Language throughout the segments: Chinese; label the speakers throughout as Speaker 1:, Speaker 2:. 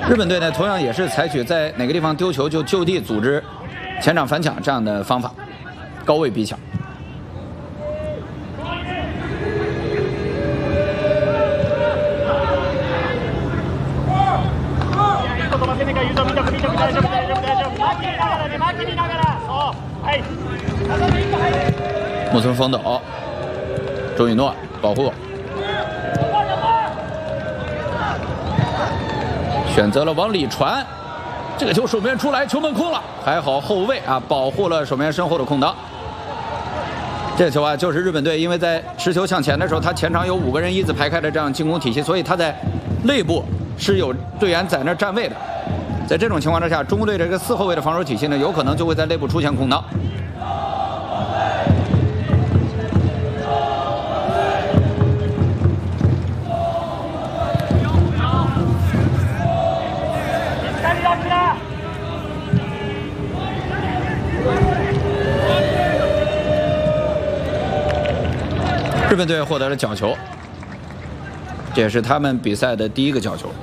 Speaker 1: 日本队呢，同样也是采取在哪个地方丢球就地组织前场反抢这样的方法，高位逼抢。木村丰斗，周雨诺保护。 选择了往里传，这个球守门出来，球门空了，还好后卫啊保护了守门身后的空当。这个球啊，就是日本队因为在持球向前的时候，他前场有5个人一字排开的这样进攻体系，所以他在内部是有队员在那站位的。在这种情况之下，中国队这个4后卫的防守体系呢，有可能就会在内部出现空当。 日本队获得了角球，这也是他们比赛的第1个角球。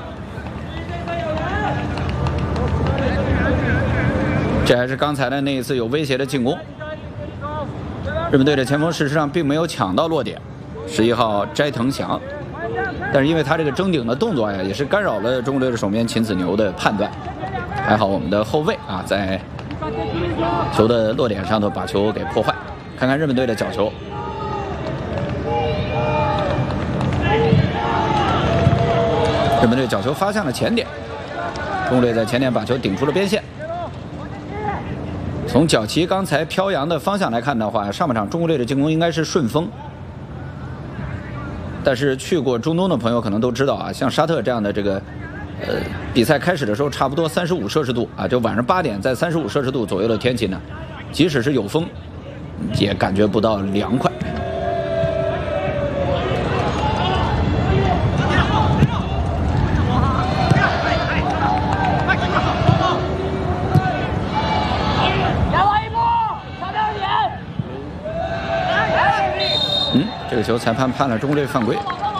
Speaker 1: 这还是刚才的那一次有威胁的进攻。日本队的前锋事实上并没有抢到落点，11号斋藤翔，但是因为他这个争顶的动作呀，也是干扰了中国队的守门员秦子牛的判断。还好我们的后卫啊，在球的落点上头把球给破坏。看看日本队的角球。 日本队角球发向了前点，中国队在前点把球顶出了边线。从角旗刚才飘扬的方向来看的话，上半场中国队的进攻应该是顺风。但是去过中东的朋友可能都知道啊，像沙特这样的这个比赛开始的时候差不多35摄氏度啊，就晚上8点在35摄氏度左右的天气呢，即使是有风，也感觉不到凉快。 这个球裁判判了中国队犯规。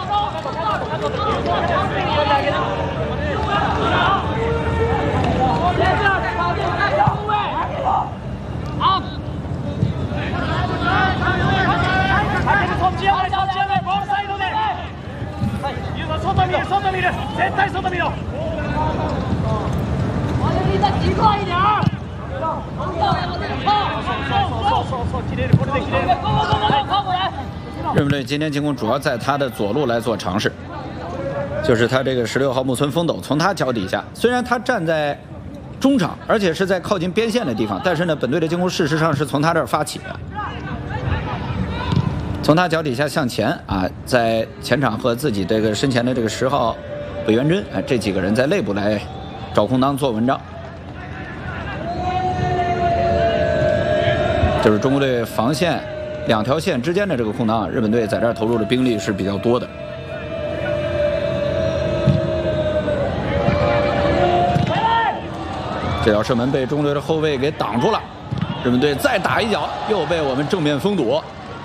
Speaker 1: 日本队今天进攻主要在他的左路来做尝试，就是他这个16号木村丰斗，从他脚底下，虽然他站在中场，而且是在靠近边线的地方，但是呢，本队的进攻事实上是从他这儿发起的，从他脚底下向前啊，在前场和自己这个身前的这个10号北原真啊这几个人在内部来找空当做文章，就是中国队防线。 2条线之间的这个空当，日本队在这儿投入的兵力是比较多的。这脚射门被中国队的后卫给挡住了，日本队再打一脚，又被我们正面封堵。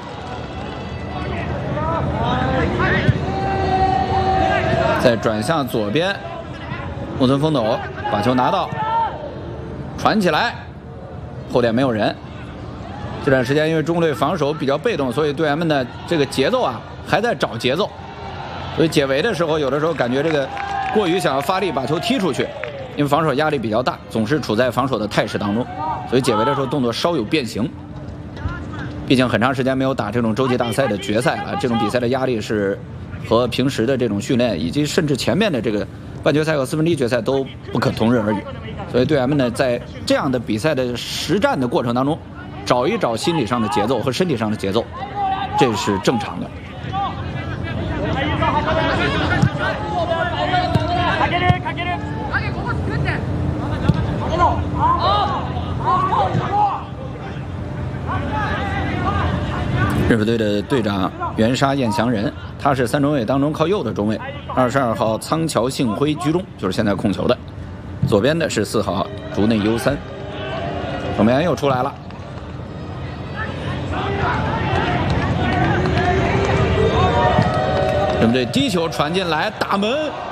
Speaker 1: 再转向左边，木村丰斗把球拿到，传起来，后点没有人。 这段时间因为中国队防守比较被动，所以队员们的这个节奏啊还在找节奏，所以解围的时候有的时候感觉这个过于想要发力把球踢出去，因为防守压力比较大，总是处在防守的态势当中，所以解围的时候动作稍有变形。毕竟很长时间没有打这种洲际大赛的决赛了，这种比赛的压力是和平时的这种训练以及甚至前面的这个半决赛和1/4决赛都不可同日而语。所以队员们呢在这样的比赛的实战的过程当中。 找一找心理上的节奏和身体上的节奏，这是正常的。日本队的队长原沙彦祥人，他是3中卫当中靠右的中卫，22号仓桥幸辉居中，就是现在控球的。左边的是4号竹内优三，守门员又出来了。 对不对？低球传进来，打门，